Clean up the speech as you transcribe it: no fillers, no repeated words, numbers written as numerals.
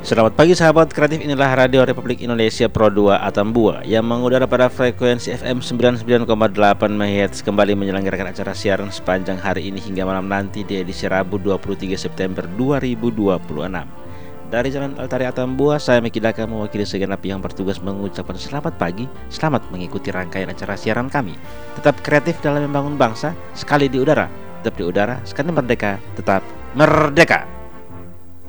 Selamat pagi sahabat kreatif, inilah Radio Republik Indonesia Pro 2 Atambua yang mengudara pada frekuensi FM 99,8 MHz kembali menyelenggarakan acara siaran sepanjang hari ini hingga malam nanti di edisi Rabu 23 September 2026. Dari Jalan Altari Atambua, saya Miki Daka mewakili segenap yang bertugas mengucapkan selamat pagi, selamat mengikuti rangkaian acara siaran kami. Tetap kreatif dalam membangun bangsa, sekali di udara, tetap di udara, sekali merdeka, tetap merdeka.